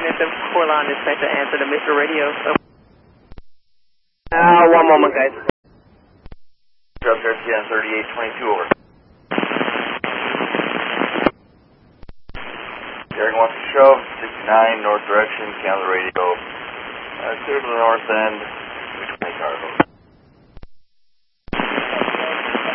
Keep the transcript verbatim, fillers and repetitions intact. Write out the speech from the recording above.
at the core line dispatcher answer to Mister Radio. So. Uh, one moment, guys. Up there, T N thirty-eight twenty-two, over. Bearing wants to show, sixty-nine, north direction, cancel radio. Uh, clear to the north end, which way cargo.